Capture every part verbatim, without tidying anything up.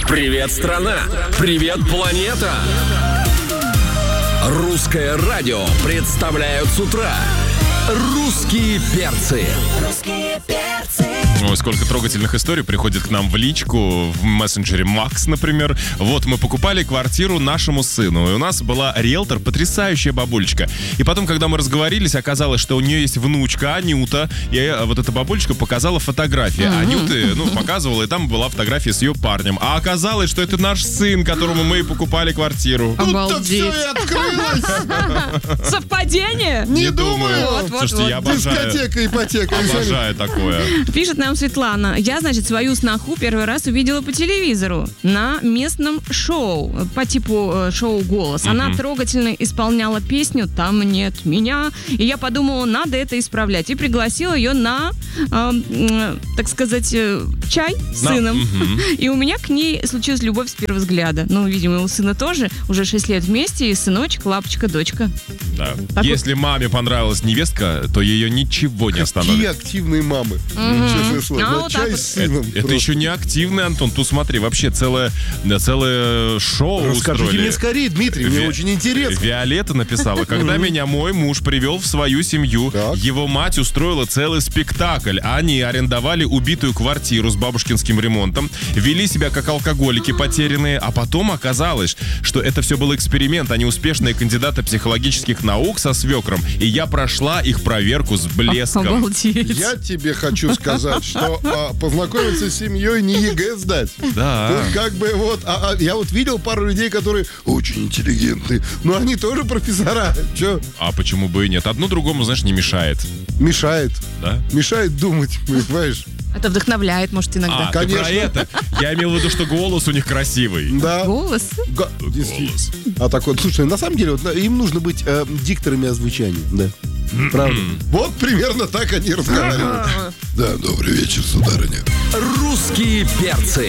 Привет, страна! Привет, планета! Русское радио представляют с утра «Русские перцы». Русские перцы. Ой, сколько трогательных историй приходит к нам в личку, в мессенджере Макс, например. Вот мы покупали квартиру нашему сыну, и у нас была риэлтор, потрясающая бабулечка. И потом, когда мы разговорились, оказалось, что у нее есть внучка Анюта, и вот эта бабулечка показала фотографии. Mm-hmm. Анюты, ну, показывала, и там была фотография с ее парнем. А оказалось, что это наш сын, которому мы и покупали квартиру. Тут-то все и открылось. Совпадение? Не думаю. Вот, вот, Слушайте, вот. я обожаю. Дискотека, ипотека. Обожаю такое. Пишет нам Светлана. Я, значит, свою сноху первый раз увидела по телевизору на местном шоу по типу э, шоу «Голос». Она Мгм. трогательно исполняла песню «Там нет меня». И я подумала, надо это исправлять. И пригласила ее на, э, э, так сказать, э, чай с На- сыном. Мгм. И у меня к ней случилась любовь с первого взгляда. Ну, видимо, у сына тоже. Уже шесть лет вместе. И сыночек, лапочка, дочка. Да. Так Если маме понравилась невестка, то ее ничего не Какие остановит. активные мамы. Честное слово. А На вот чай так вот. с сыном. Это просто. еще не активный, Антон. Тут смотри, вообще целое, да, целое шоу Расскажите устроили. мне скорее, Дмитрий, мне Ви- очень интересно. Виолетта написала: когда меня мой муж привел в свою семью, Так. его мать устроила целый спектакль. Они арендовали убитую квартиру с бабушкинским ремонтом, вели себя как алкоголики потерянные, а потом оказалось, что это все был эксперимент. Они успешные кандидаты психологических наук со свекром, и я прошла их проверку с блеском. Обалдеть. Я тебе хочу сказать, что а, познакомиться с семьей не ЕГЭ сдать. Да. Тут как бы вот, а, а, я вот видел пару людей, которые очень интеллигентные, но они тоже профессора. Че, А почему бы и нет? Одно другому, знаешь, не мешает. мешает, Да? мешает думать, понимаешь? Это вдохновляет, может, иногда. А, ты Конечно. про это? Я имел в виду, что голос у них красивый. Да. Голос? Га- действительно. А так вот, слушай, на самом деле, вот, им нужно быть э, дикторами озвучания, да. Правда. Вот примерно так они разговаривают. Да, добрый вечер, сударыня. «Русские перцы»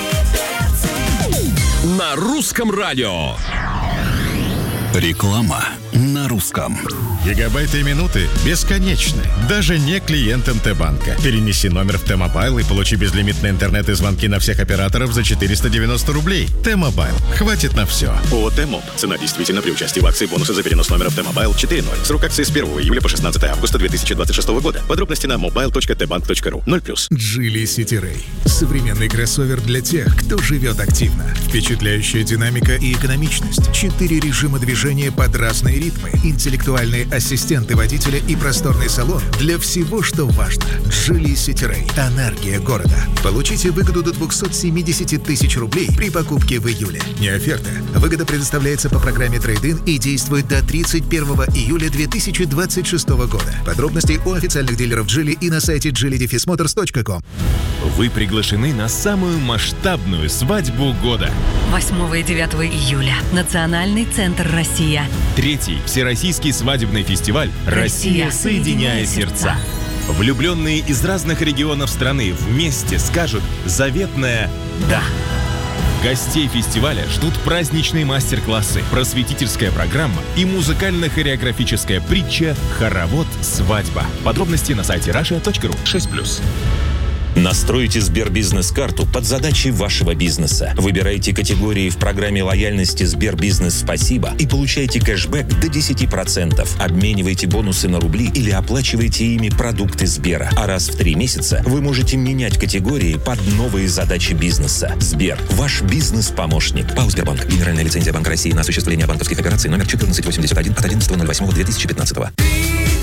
на русском радио. Реклама на русском. Гигабайты и минуты бесконечны, даже не клиентам Т-банка. Перенеси номер в Т-мобайл и получи безлимитный интернет и звонки на всех операторов за четыреста девяносто рублей. Т-мобайл. Хватит на все. ООО «Т-моб». Цена действительно при участии в акции бонусы за перенос номера в Т-мобайл четыре ноль. Срок акции с первого июля по шестнадцатое августа две тысячи двадцать шестого года. Подробности на мобайл точка тэ банк точка ру. ноль плюс. Geely City Ray. Современный кроссовер для тех, кто живет активно. Впечатляющая динамика и экономичность. Четыре режима движения под разные ритмы. Интеллектуальные ассистенты водителя и просторный салон для всего, что важно. Geely City Ray. Энергия города. Получите выгоду до двести семьдесят тысяч рублей при покупке в июле. Не оферта. Выгода предоставляется по программе Трейд-ин и действует до тридцать первого июля две тысячи двадцать шестого года. Подробности у официальных дилеров Geely и на сайте джили дефис моторс точка ком. Вы приглашены на самую масштабную свадьбу года. восьмого и девятого июля. Национальный центр «Россия». Третий Всероссийский свадебный фестиваль «Россия, «Россия, соединяя соединяя сердца». сердца». Влюбленные из разных регионов страны вместе скажут заветное «да». Гостей фестиваля ждут праздничные мастер-классы, просветительская программа и музыкально-хореографическая притча «Хоровод. Свадьба». Подробности на сайте раша точка ру. шесть плюс. Настройте Сбербизнес-карту под задачи вашего бизнеса. Выбирайте категории в программе лояльности Сбербизнес Спасибо и получайте кэшбэк до десять процентов. Обменивайте бонусы на рубли или оплачивайте ими продукты Сбера. А раз в три месяца вы можете менять категории под новые задачи бизнеса. Сбер – ваш бизнес-помощник. ПАО «Сбербанк». Генеральная лицензия Банка России на осуществление банковских операций номер четырнадцать восемьдесят один от одиннадцатого ноль восьмого две тысячи пятнадцатого.